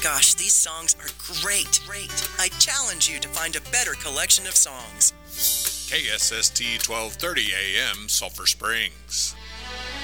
gosh, these songs are great. I challenge you to find a better collection of songs. KSST 1230 AM, Sulphur Springs.